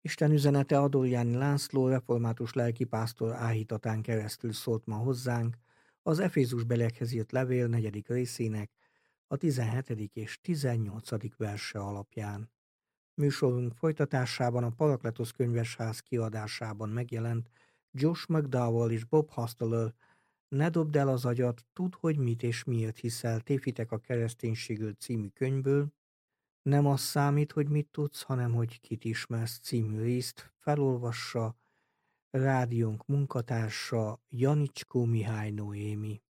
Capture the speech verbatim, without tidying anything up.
Isten üzenete Adorjáni László református lelkipásztor áhítatán keresztül szólt ma hozzánk az Efézusbeliekhez írt levél negyedik részének a tizenhetedik és tizennyolcadik verse alapján. Műsorunk folytatásában a Parakletosz könyvesház kiadásában megjelent Josh McDowell és Bob Hosteler Ne dobd el az agyat, tudd, hogy mit és miért hiszel, tévhitek a kereszténységről című könyvből, Nem az számít, hogy mit tudsz, hanem hogy kit ismersz című részt felolvassa rádiónk munkatársa Janicskó Mihály Noémi.